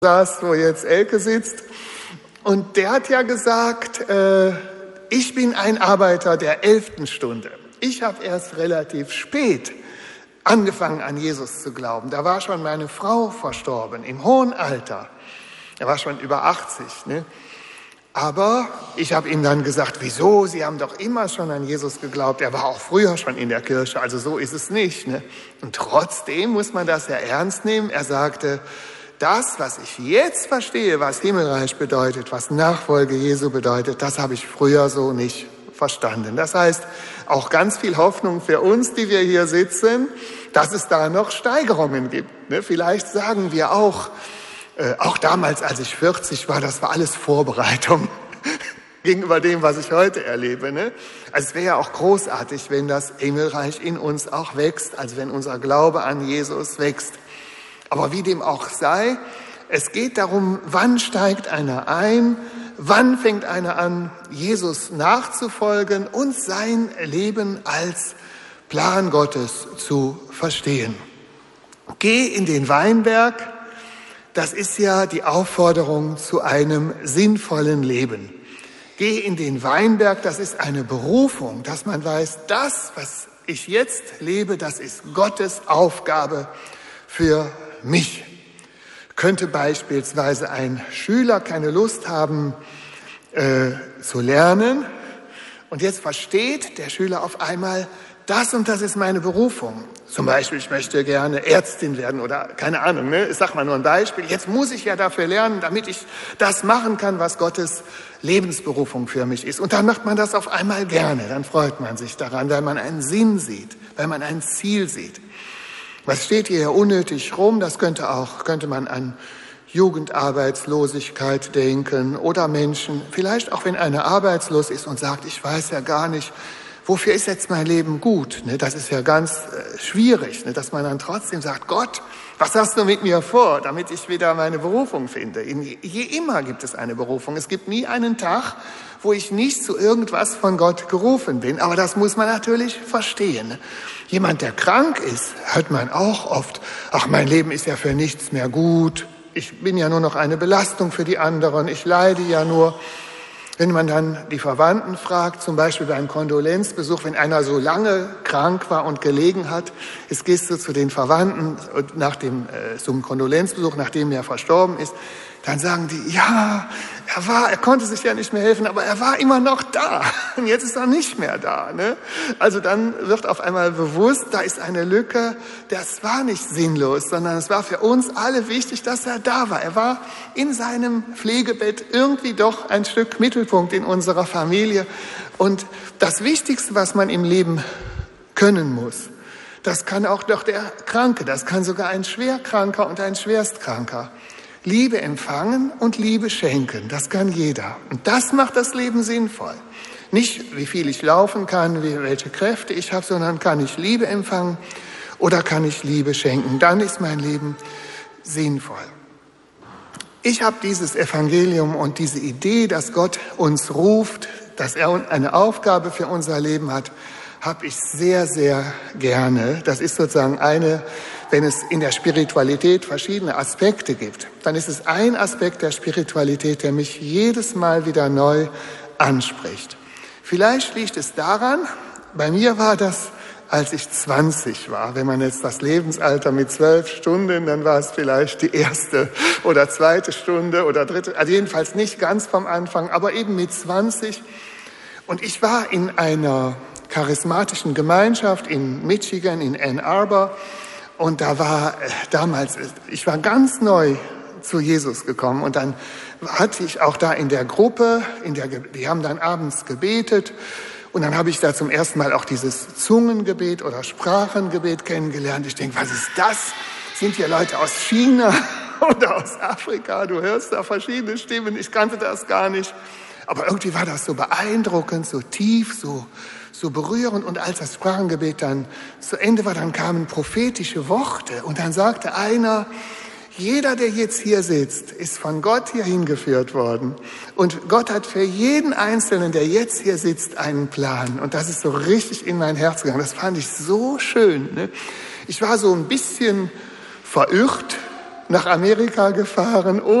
saß, wo jetzt Elke sitzt. Und der hat ja gesagt, ich bin ein Arbeiter der 11. Stunde. Ich habe erst relativ spät angefangen, an Jesus zu glauben. Da war schon meine Frau verstorben, im hohen Alter. Er war schon über 80. Ne? Aber ich habe ihm dann gesagt, wieso? Sie haben doch immer schon an Jesus geglaubt. Er war auch früher schon in der Kirche, also so ist es nicht. Ne? Und trotzdem muss man das ja ernst nehmen. Er sagte, das, was ich jetzt verstehe, was Himmelreich bedeutet, was Nachfolge Jesu bedeutet, das habe ich früher so nicht verstanden. Das heißt, auch ganz viel Hoffnung für uns, die wir hier sitzen, dass es da noch Steigerungen gibt. Ne? Vielleicht sagen wir auch damals, als ich 40 war, das war alles Vorbereitung gegenüber dem, was ich heute erlebe. Ne? Also es wäre ja auch großartig, wenn das Himmelreich in uns auch wächst, also wenn unser Glaube an Jesus wächst. Aber wie dem auch sei, es geht darum, wann steigt einer ein, wann fängt einer an, Jesus nachzufolgen und sein Leben als Plan Gottes zu verstehen. Geh in den Weinberg, das ist ja die Aufforderung zu einem sinnvollen Leben. Geh in den Weinberg, das ist eine Berufung, dass man weiß, das, was ich jetzt lebe, das ist Gottes Aufgabe für mich. Könnte beispielsweise ein Schüler keine Lust haben zu lernen und jetzt versteht der Schüler auf einmal, das und das ist meine Berufung. Zum Beispiel, ich möchte gerne Ärztin werden oder keine Ahnung, ne? Ich sag mal nur ein Beispiel. Jetzt muss ich ja dafür lernen, damit ich das machen kann, was Gottes Lebensberufung für mich ist. Und dann macht man das auf einmal gerne. Dann freut man sich daran, weil man einen Sinn sieht, weil man ein Ziel sieht. Was steht hier unnötig rum? Das könnte man an Jugendarbeitslosigkeit denken oder Menschen, vielleicht auch wenn einer arbeitslos ist und sagt, ich weiß ja gar nicht, wofür ist jetzt mein Leben gut? Das ist ja ganz schwierig, dass man dann trotzdem sagt, Gott, was hast du mit mir vor, damit ich wieder meine Berufung finde? Je immer gibt es eine Berufung. Es gibt nie einen Tag, wo ich nicht zu irgendwas von Gott gerufen bin. Aber das muss man natürlich verstehen. Jemand, der krank ist, hört man auch oft, ach, mein Leben ist ja für nichts mehr gut. Ich bin ja nur noch eine Belastung für die anderen. Ich leide ja nur. Wenn man dann die Verwandten fragt, zum Beispiel beim Kondolenzbesuch, wenn einer so lange krank war und gelegen hat, jetzt gehst du zu den Verwandten zum Kondolenzbesuch, nachdem er verstorben ist, dann sagen die, ja, er konnte sich ja nicht mehr helfen, aber er war immer noch da. Und jetzt ist er nicht mehr da. Ne? Also dann wird auf einmal bewusst, da ist eine Lücke, das war nicht sinnlos, sondern es war für uns alle wichtig, dass er da war. Er war in seinem Pflegebett irgendwie doch ein Stück Mittelpunkt in unserer Familie. Und das Wichtigste, was man im Leben können muss, das kann auch doch der Kranke, das kann sogar ein Schwerkranker und ein Schwerstkranker. Liebe empfangen und Liebe schenken, das kann jeder. Und das macht das Leben sinnvoll. Nicht, wie viel ich laufen kann, welche Kräfte ich habe, sondern kann ich Liebe empfangen oder kann ich Liebe schenken. Dann ist mein Leben sinnvoll. Ich habe dieses Evangelium und diese Idee, dass Gott uns ruft, dass er eine Aufgabe für unser Leben hat, habe ich sehr, sehr gerne. Das ist sozusagen wenn es in der Spiritualität verschiedene Aspekte gibt, dann ist es ein Aspekt der Spiritualität, der mich jedes Mal wieder neu anspricht. Vielleicht liegt es daran, bei mir war das, als ich 20 war. Wenn man jetzt das Lebensalter mit 12 Stunden, dann war es vielleicht die erste oder zweite Stunde oder dritte, also jedenfalls nicht ganz vom Anfang, aber eben mit 20. Und ich war in einer charismatischen Gemeinschaft in Michigan, in Ann Arbor. Und da war ich war ganz neu zu Jesus gekommen. Und dann hatte ich auch da in der Gruppe, die haben dann abends gebetet. Und dann habe ich da zum ersten Mal auch dieses Zungengebet oder Sprachengebet kennengelernt. Ich denke, was ist das? Sind hier Leute aus China oder aus Afrika? Du hörst da verschiedene Stimmen. Ich kannte das gar nicht. Aber irgendwie war das so beeindruckend, so tief, so berührend. Und als das Sprachengebet dann zu Ende war, dann kamen prophetische Worte. Und dann sagte einer, jeder, der jetzt hier sitzt, ist von Gott hier hingeführt worden. Und Gott hat für jeden Einzelnen, der jetzt hier sitzt, einen Plan. Und das ist so richtig in mein Herz gegangen. Das fand ich so schön. Ne? Ich war so ein bisschen verirrt, nach Amerika gefahren,